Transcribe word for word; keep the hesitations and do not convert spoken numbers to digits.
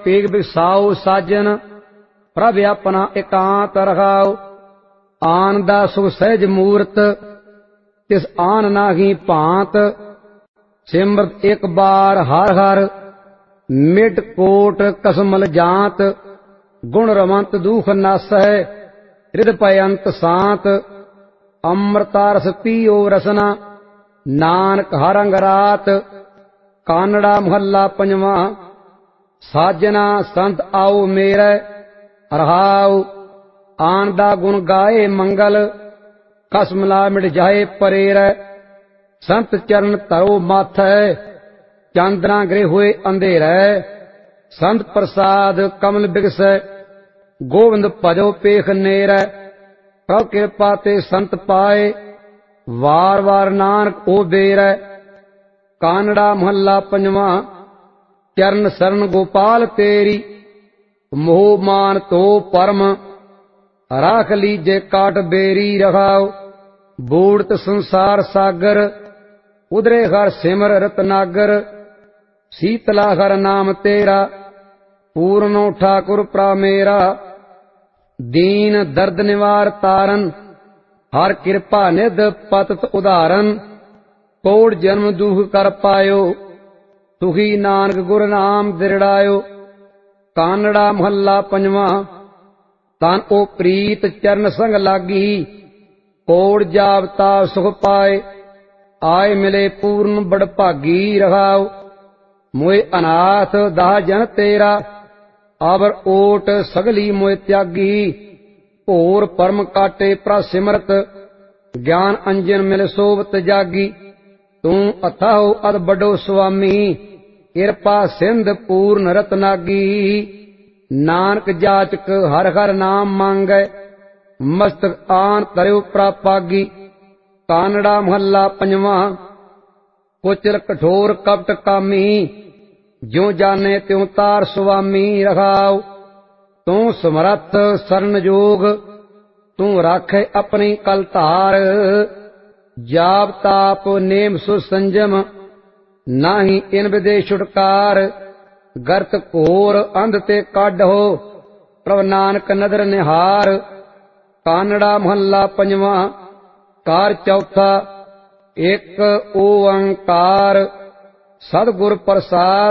Peg बिसाओ साजन प्रभ अपना एकांत रखाओ। आन दा सुख सहज मूरत तिस आन नाही भांत। सिमरत एक बार हर हर मिट कोट कसमल जात। गुण रमंत दुख नासै हृद पयंत सांत। अमृता रस पियो रसना नानक हर अंग रात। कानड़ा महला पंजवा। साजना संत आओ मेरे रहाओ। आन दा गुण गाए मंगल कस मिला मिट जाए परेर। संत चरण धरो माथै चांदना गृह हुए अंधेरै। संत प्रसाद कमल बिगसै गोविंद भजो पेख नेरै। प्रभ कृपा ते संत पाए वार वार नानक ओ बेरै। कानड़ा महला पंजवा। चरण शरण गोपाल तेरी मोह मान तो परम। राख लीजे काट बेरी रखाओ। बूढ़त संसार सागर उदरे हर सिमर रतनागर। शीतला हर नाम तेरा पूर्णो ठाकुर प्रा मेरा। दीन दर्द निवार तारन हर कृपा निध पतत उदाहरन। कोड़ जन्म दुख कर पायो सुखी नानक गुर नाम दिरड़ायो। कानड़ा महला पंजवा। तान ओ प्रीत चरण संग लागी कोड़ जावता सुख पाए। आय मिले पूर्ण बड़ भागी रहाओ। मोए अनाथ दाह जन तेरा आवर ओट सगली मोए त्यागी। भोर परम काटे प्रा सिमरत ज्ञान अंजन मिल सोवत जागी। तू अथाहो अद बड़ो स्वामी किरपा सिंध पूर्ण रतनागी। नानक जाचक हर हर नाम मांगै मस्तक आन तरयो प्रापागी। कानड़ा महला पंजवा। कुचल कठोर कपट कामी ज्यों जाने त्यों तार स्वामी रखाओ। तू समरथ शरण जोग तू राखे अपनी कल धार। जाप ताप नेम सुसंजम नाही इन विदे छुटकार। गर्त घोर अंध ते काढो प्रभ नानक नदर निहार। कानड़ा महला पंजवा। कार चौथा। एक ओंकार सतगुर प्रसाद